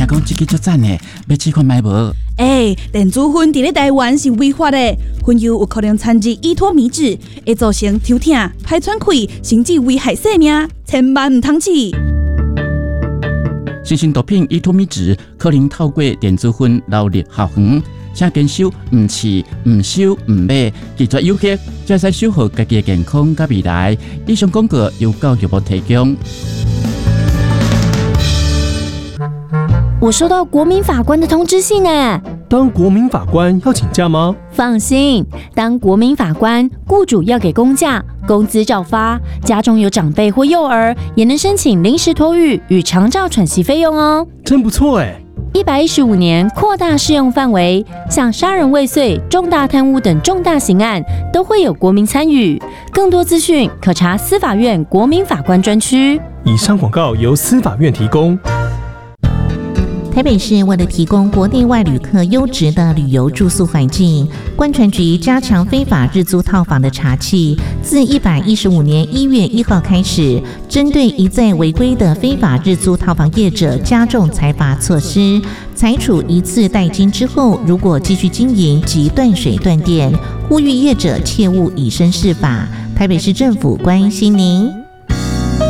听讲这个足赞的，要试看买无？ 电子烟伫咧台湾是违法的，烟油有可能掺入依托米脂，会造成头痛、排喘气，甚至危害生命，千万唔通试。 新型毒品依托米脂可能透过电子烟流入校园，请坚守唔试、唔收、唔买，拒绝有害，才使守护家己的健康甲未来。以上广告由教育部提供。 我收到国民法官的通知信呢。 当国民法官要请假吗？ 放心，当国民法官，雇主要给公假，工资照发。家中有长辈或幼儿，也能申请临时托育与长照喘息费用哦。 真不错哎 ！115年扩大适用范围，像杀人未遂、重大贪污等重大刑案，都会有国民参与。更多资讯可查司法院国民法官专区。 以上广告由司法院提供。 台北市为了提供国内外旅客优质的旅游住宿环境，观传局加强非法日租套房的查缉。自115年1月1号开始，针对一再违规的非法日租套房业者加重裁罚措施，裁处一次代金之后，如果继续经营即断水断电，呼吁业者切勿以身试法。台北市政府关心您。